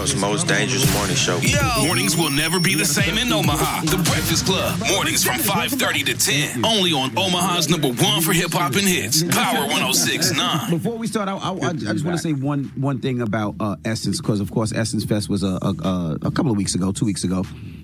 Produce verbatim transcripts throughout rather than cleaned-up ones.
Omaha's most dangerous morning show. Yo, mornings will never be the same in Omaha. The Breakfast Club, mornings from five thirty to ten. Only on Omaha's number one for hip-hop and hits, Power one oh six point nine. Before we start, I, I, I just want to say one one thing about uh, Essence, because, of course, Essence Fest was a, a, a couple of weeks ago, two weeks ago.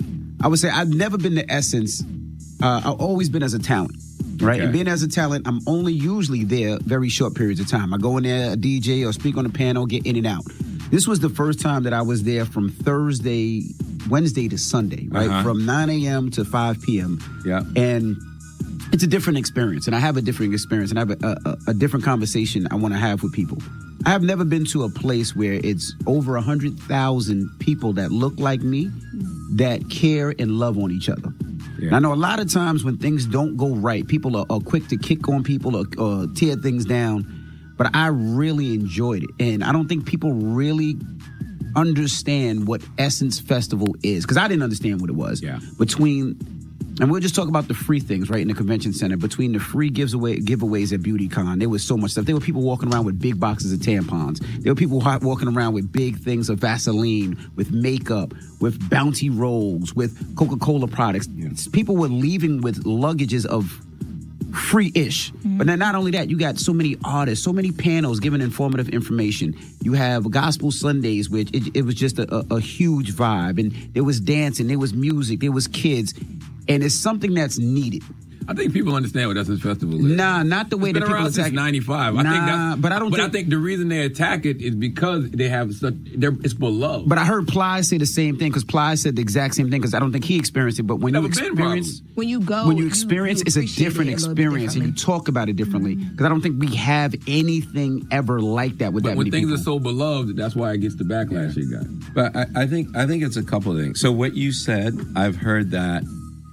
I would say I've never been to Essence. Uh, I've always been as a talent. Right, okay. And being as a talent, I'm only usually there very short periods of time. I go in there, a D J or speak on the panel, get in and out. This was the first time that I was there from Thursday, Wednesday to Sunday, right? Uh-huh. From nine a.m. to five p.m. Yeah. And it's a different experience, and I have a different experience, and I have a, a, a different conversation I want to have with people. I have never been to a place where it's over one hundred thousand people that look like me, that care and love on each other. Yeah. I know a lot of times when things don't go right, people are, are quick to kick on people or, or tear things down. But I really enjoyed it. And I don't think people really understand what Essence Festival is. Because I didn't understand what it was. Yeah. Between, and we'll just talk about the free things, right, in the convention center. Between the free gives away, giveaways at BeautyCon, there was so much stuff. There were people walking around with big boxes of tampons. There were people walking around with big things of Vaseline, with makeup, with Bounty rolls, with Coca-Cola products. Yeah. People were leaving with luggages of free-ish. Mm-hmm. But then not only that, you got so many artists, so many panels giving informative information. You have Gospel Sundays, which it, it was just a, a, a huge vibe. And there was dancing, there was music, there was kids. And it's something that's needed. I think people understand what Essence Festival is. Nah, not the way it's that been people around attack since ninety-five. Nah, I think that's, but I don't but think... I think the reason they attack it is because they have such... It's beloved. But I heard Ply say the same thing, because Ply said the exact same thing, because I don't think he experienced it. But when Never you experience... Been, when you go... When you experience, you it's a different it a experience, and you talk about it differently. Because mm-hmm. I don't think we have anything ever like that with but that when many things people. are so beloved, that's why it gets the backlash yeah. it got. But I, I think I think it's a couple of things. So what you said, I've heard that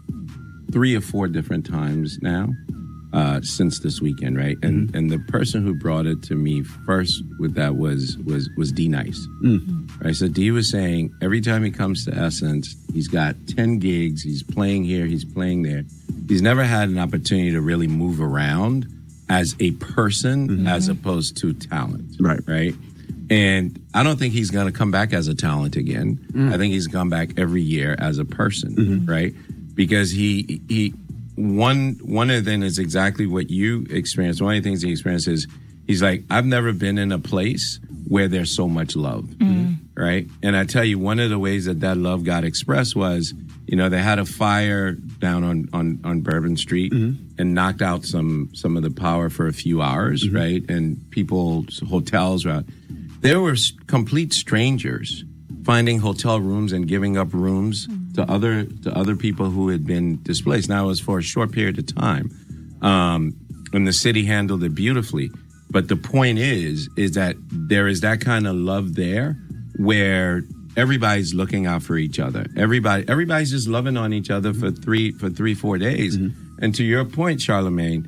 three or four different times now uh, since this weekend, right? And mm-hmm. and the person who brought it to me first with that was was was D Nice, mm-hmm. right? So D was saying every time he comes to Essence, he's got ten gigs, he's playing here, he's playing there. He's never had an opportunity to really move around as a person mm-hmm. as opposed to talent, right? Right. And I don't think he's going to come back as a talent again. Mm. I think he's come back every year as a person, mm-hmm. right? Because he he one one of them is exactly what you experienced. One of the things he experienced is he's like, I've never been in a place where there's so much love, mm. right? And I tell you, one of the ways that that love got expressed was, you know, they had a fire down on on, on Bourbon Street mm-hmm. and knocked out some some of the power for a few hours, mm-hmm. right? And people, hotels were out. There were complete strangers finding hotel rooms and giving up rooms mm-hmm. to other to other people who had been displaced. Now, it was for a short period of time, um, and the city handled it beautifully. But the point is, is that there is that kind of love there where everybody's looking out for each other. Everybody, everybody's just loving on each other for three for three four days. Mm-hmm. And to your point, Charlamagne,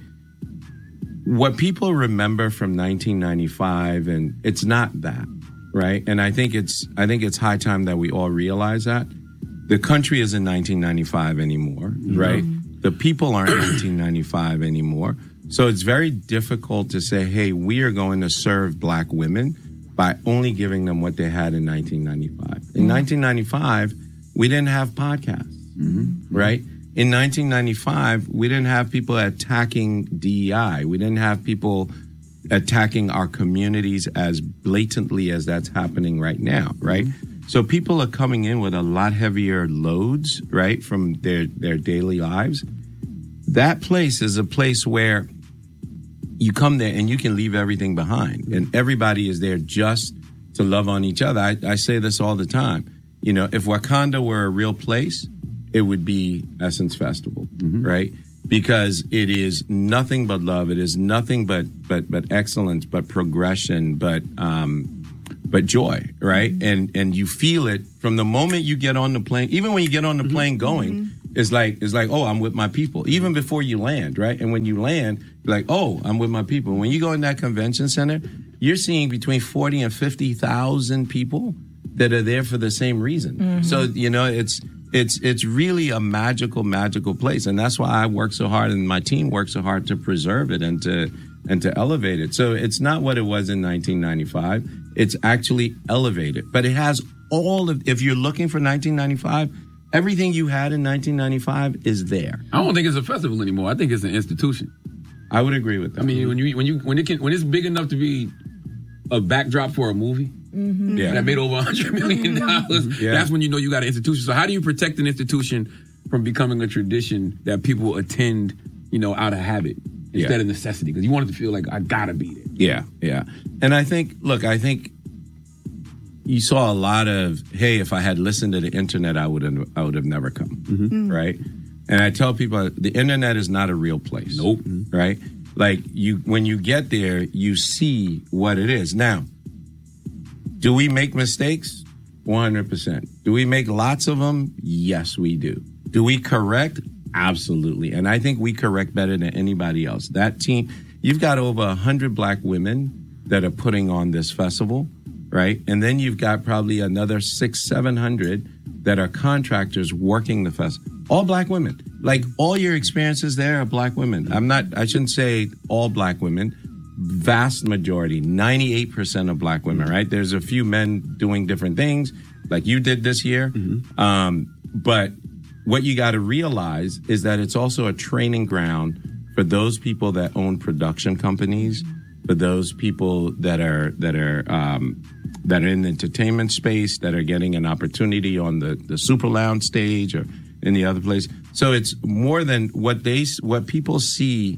what people remember from nineteen ninety-five, and it's not that, right? And I think it's I think it's high time that we all realize that the country isn't nineteen ninety-five anymore, right? Mm-hmm. The people aren't nineteen ninety-five anymore. So it's very difficult to say, hey, we are going to serve black women by only giving them what they had in nineteen ninety-five. In mm-hmm. nineteen ninety-five, we didn't have podcasts, mm-hmm. right? In nineteen ninety-five, we didn't have people attacking D E I. We didn't have people attacking our communities as blatantly as that's happening right now, right? Mm-hmm. So people are coming in with a lot heavier loads, right, from their, their daily lives. That place is a place where you come there and you can leave everything behind. And everybody is there just to love on each other. I, I say this all the time. You know, if Wakanda were a real place, it would be Essence Festival, mm-hmm. right? Because it is nothing but love. It is nothing but but but excellence, but progression, but um, but joy, right? Mm-hmm. And and you feel it from the moment you get on the plane. Even when you get on the plane going, mm-hmm. it's like it's like oh, I'm with my people. Even before you land, right? And when you land, you're like oh, I'm with my people. When you go in that convention center, you're seeing between forty and fifty thousand people that are there for the same reason. Mm-hmm. So you know it's. It's it's really a magical, magical place. And that's why I work so hard and my team works so hard to preserve it and to and to elevate it. So it's not what it was in nineteen ninety-five. It's actually elevated. But it has all of, if you're looking for nineteen ninety-five, everything you had in nineteen ninety-five is there. I don't think it's a festival anymore. I think it's an institution. I would agree with that. I mean, when you when you when it can when it's big enough to be a backdrop for a movie mm-hmm. yeah. that made over a hundred million dollars, yeah. that's when you know you got an institution. So how do you protect an institution from becoming a tradition that people attend, you know, out of habit instead yeah. of necessity? Because you want it to feel like I gotta be there. Yeah, yeah. And I think, look, I think you saw a lot of, hey, if I had listened to the internet, I would have, I would have never come, Mm-hmm. Mm. right? And I tell people, the internet is not a real place. Nope. Right? Like, you, when you get there, you see what it is. Now, do we make mistakes? one hundred percent. Do we make lots of them? Yes, we do. Do we correct? Absolutely. And I think we correct better than anybody else. That team, you've got over one hundred black women that are putting on this festival, right? And then you've got probably another six, seven hundred that are contractors working the festival. All black women. Like, all your experiences there are black women. I'm not, I shouldn't say all black women. Vast majority, ninety-eight percent of black women, right? There's a few men doing different things, like you did this year. Mm-hmm. Um, but what you got to realize is that it's also a training ground for those people that own production companies, for those people that are that are um, that are in the entertainment space, that are getting an opportunity on the the Super Lounge stage or in the other place. So it's more than what they what people see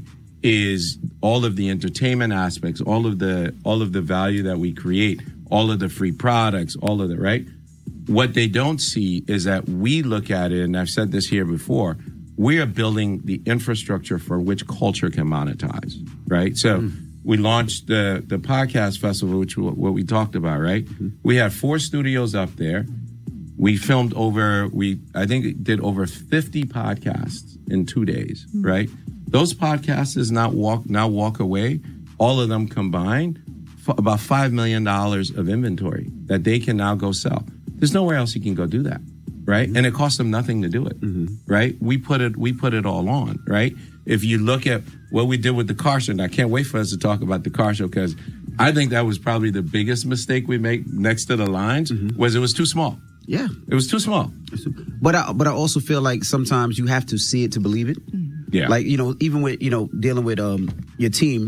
is all of the entertainment aspects, all of the all of the value that we create, all of the free products, all of the right. What they don't see is that we look at it, and I've said this here before, we are building the infrastructure for which culture can monetize, right? So mm. we launched the the podcast festival, which was what we talked about, right? Mm-hmm. We had four studios up there. We filmed over, we I think did over fifty podcasts in two days, mm. right? Those podcasters now walk now walk away, all of them combined, f- about five million dollars of inventory that they can now go sell. There's nowhere else you can go do that, right? Mm-hmm. And it costs them nothing to do it, mm-hmm. right? We put it we put it all on, right? If you look at what we did with the car show, and I can't wait for us to talk about the car show, because I think that was probably the biggest mistake we make next to the lines, mm-hmm. was it was too small. Yeah. It was too small. But I, but I also feel like sometimes you have to see it to believe it. Yeah. Like, you know, even with, you know, dealing with um your team,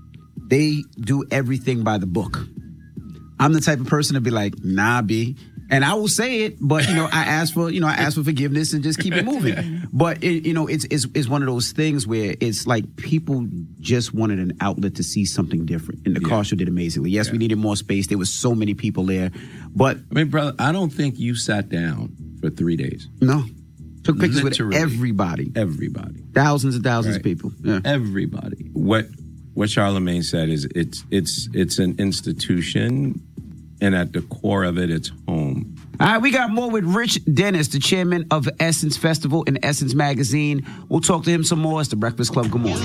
they do everything by the book. I'm the type of person to be like, nah, B. And I will say it, but, you know, I ask for, you know, I ask for forgiveness and just keep it moving. But, it, you know, it's, it's it's one of those things where it's like people just wanted an outlet to see something different. And the yeah. car show did amazingly. Yes, yeah. we needed more space. There was so many people there. But I mean, brother, I don't think you sat down for three days. No. Took pictures Literally. with everybody. Everybody. Thousands and thousands right. of people. Yeah. Everybody. What what Charlamagne said is it's it's it's an institution, and at the core of it, it's home. All right, we got more with Rich Dennis, the chairman of Essence Festival and Essence Magazine. We'll talk to him some more. It's The Breakfast Club. Good morning.